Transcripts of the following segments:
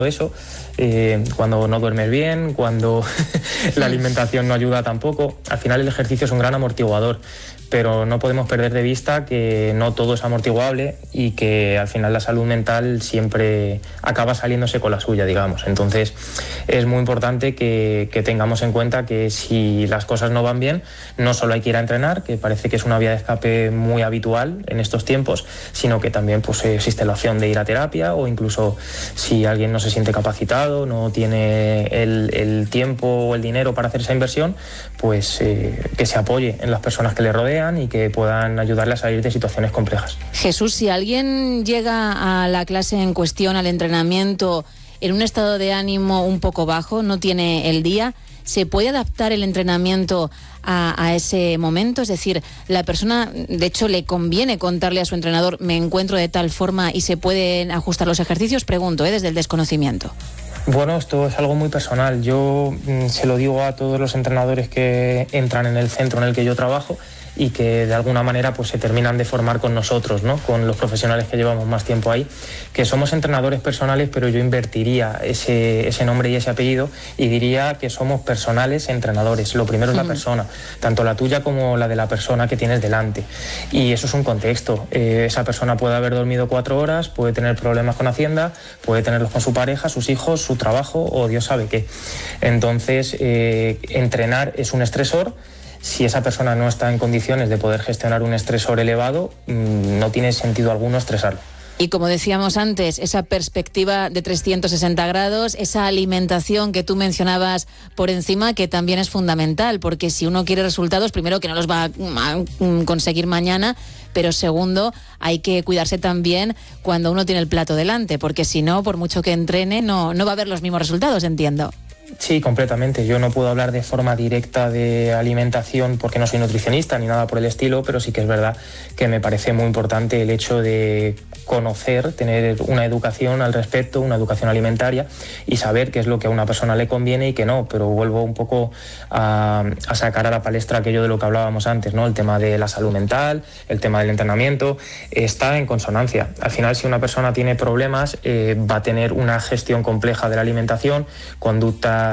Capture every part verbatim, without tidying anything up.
eso, eh, cuando no duermes bien, cuando la alimentación no ayuda tampoco. Al final el ejercicio es un gran amortiguador, pero no podemos perder de vista que no todo es amortiguable y que al final la salud mental siempre acaba saliéndose con la suya, digamos. Entonces es muy importante que, que tengamos en cuenta que si las cosas no van bien, no solo hay que ir a entrenar, que parece que es una vía de escape muy habitual en estos tiempos, sino que también pues, existe la opción de ir a terapia, o incluso si alguien no se siente capacitado, no tiene el, el tiempo o el dinero para hacer esa inversión, pues eh, que se apoye en las personas que le rodean y que puedan ayudarle a salir de situaciones complejas. Jesús, si alguien llega a la clase en cuestión, al entrenamiento, en un estado de ánimo un poco bajo, no tiene el día, ¿se puede adaptar el entrenamiento a, a ese momento? Es decir, la persona, de hecho, le conviene contarle a su entrenador, me encuentro de tal forma, y se pueden ajustar los ejercicios. Pregunto, ¿eh? Desde el desconocimiento. Bueno, esto es algo muy personal. Yo mm, se lo digo a todos los entrenadores que entran en el centro en el que yo trabajo y que de alguna manera pues se terminan de formar con nosotros, ¿no? Con los profesionales que llevamos más tiempo ahí, que somos entrenadores personales, pero yo invertiría ese, ese nombre y ese apellido y diría que somos personales entrenadores. Lo primero es la persona, tanto la tuya como la de la persona que tienes delante, y eso es un contexto. Eh, esa persona puede haber dormido cuatro horas, puede tener problemas con Hacienda, puede tenerlos con su pareja, sus hijos, su trabajo o Dios sabe qué. Entonces eh, entrenar es un estresor. Si esa persona no está en condiciones de poder gestionar un estresor elevado, no tiene sentido alguno estresarlo. Y como decíamos antes, esa perspectiva de trescientos sesenta grados, esa alimentación que tú mencionabas por encima, que también es fundamental, porque si uno quiere resultados, primero que no los va a conseguir mañana, pero segundo, hay que cuidarse también cuando uno tiene el plato delante, porque si no, por mucho que entrene, no, no va a haber los mismos resultados, entiendo. Sí, completamente. Yo no puedo hablar de forma directa de alimentación porque no soy nutricionista ni nada por el estilo, pero sí que es verdad que me parece muy importante el hecho de conocer, tener una educación al respecto, una educación alimentaria y saber qué es lo que a una persona le conviene y qué no. Pero vuelvo un poco a, a sacar a la palestra aquello de lo que hablábamos antes, ¿no? El tema de la salud mental, el tema del entrenamiento, está en consonancia. Al final, si una persona tiene problemas, eh, va a tener una gestión compleja de la alimentación, conductas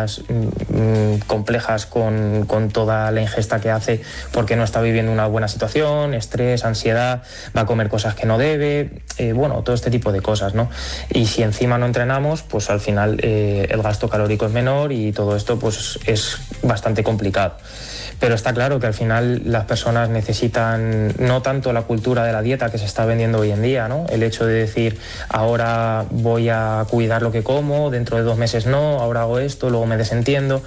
mmm, complejas con, con toda la ingesta que hace porque no está viviendo una buena situación, estrés, ansiedad, va a comer cosas que no debe, eh, bueno, todo este tipo de cosas, ¿no? Y si encima no entrenamos, pues al final eh, el gasto calórico es menor y todo esto pues es bastante complicado. Pero está claro que al final las personas necesitan no tanto la cultura de la dieta que se está vendiendo hoy en día, ¿no? El hecho de decir, ahora voy a cuidar lo que como, dentro de dos meses no, ahora hago esto, luego me desentiendo.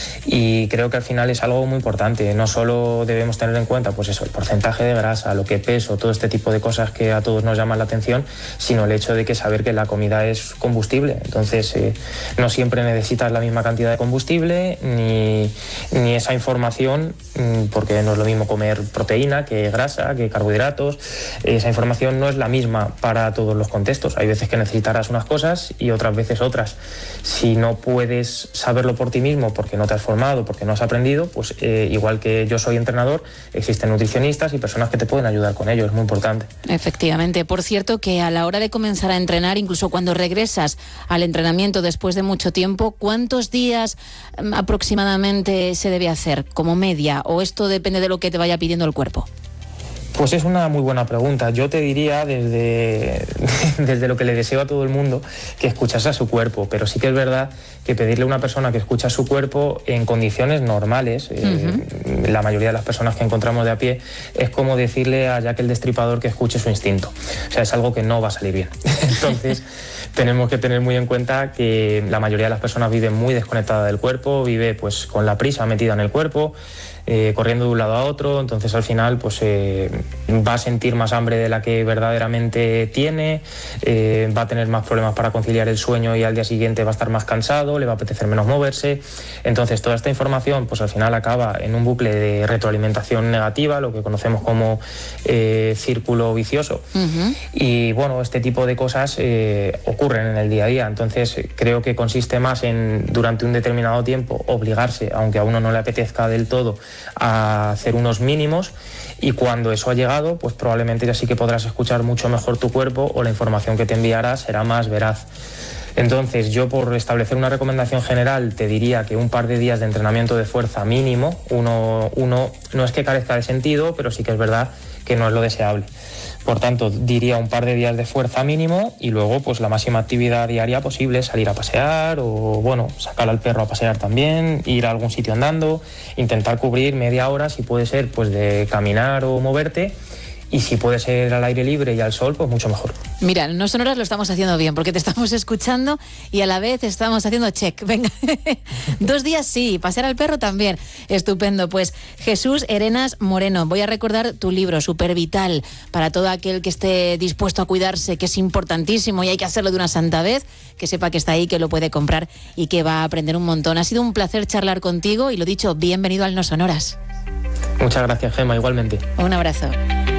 Y creo que al final es algo muy importante. No solo debemos tener en cuenta pues eso, el porcentaje de grasa, lo que peso, todo este tipo de cosas que a todos nos llaman la atención, sino el hecho de que saber que la comida es combustible. Entonces eh, no siempre necesitas la misma cantidad de combustible ni, ni esa información, porque no es lo mismo comer proteína que grasa, que carbohidratos. Esa información no es la misma para todos los contextos. Hay veces que necesitarás unas cosas y otras veces otras. Si no puedes saberlo por ti mismo porque no te has formado, porque no has aprendido, pues eh, igual que yo soy entrenador, existen nutricionistas y personas que te pueden ayudar con ello. Es muy importante. Efectivamente. Por cierto, que a la hora de comenzar a entrenar, incluso cuando regresas al entrenamiento después de mucho tiempo, ¿cuántos días um, aproximadamente se debe hacer como media? ¿O esto depende de lo que te vaya pidiendo el cuerpo? Pues es una muy buena pregunta. Yo te diría desde, desde lo que le deseo a todo el mundo, que escuchase a su cuerpo, pero sí que es verdad que pedirle a una persona que escucha a su cuerpo en condiciones normales, uh-huh. eh, la mayoría de las personas que encontramos de a pie, es como decirle a Jack el Destripador que escuche su instinto. O sea, es algo que no va a salir bien. Entonces, tenemos que tener muy en cuenta que la mayoría de las personas vive muy desconectada del cuerpo, vive pues con la prisa metida en el cuerpo, Eh, corriendo de un lado a otro, entonces al final pues eh, va a sentir más hambre de la que verdaderamente tiene, eh, va a tener más problemas para conciliar el sueño y al día siguiente va a estar más cansado, le va a apetecer menos moverse. Entonces toda esta información pues al final acaba en un bucle de retroalimentación negativa, lo que conocemos como eh, círculo vicioso. Uh-huh. Y bueno, este tipo de cosas eh, ocurren en el día a día, entonces creo que consiste más en durante un determinado tiempo obligarse, aunque a uno no le apetezca del todo, a hacer unos mínimos, y cuando eso ha llegado pues probablemente ya sí que podrás escuchar mucho mejor tu cuerpo o la información que te enviará será más veraz. Entonces, yo por establecer una recomendación general te diría que un par de días de entrenamiento de fuerza mínimo, uno, uno no es que carezca de sentido, pero sí que es verdad que no es lo deseable. Por tanto, diría un par de días de fuerza mínimo y luego pues la máxima actividad diaria posible, salir a pasear o bueno, sacar al perro a pasear también, ir a algún sitio andando, intentar cubrir media hora si puede ser pues de caminar o moverte. Y si puede ser al aire libre y al sol, pues mucho mejor. Mira, no sonoras lo estamos haciendo bien, porque te estamos escuchando y a la vez estamos haciendo check. Venga, dos días sí, pasear al perro también. Estupendo. Pues Jesús Herenas Moreno, voy a recordar tu libro, Súper Vital, para todo aquel que esté dispuesto a cuidarse, que es importantísimo y hay que hacerlo de una santa vez, que sepa que está ahí, que lo puede comprar y que va a aprender un montón. Ha sido un placer charlar contigo y lo dicho, bienvenido al No Sonoras. Muchas gracias, Gemma, igualmente. Un abrazo.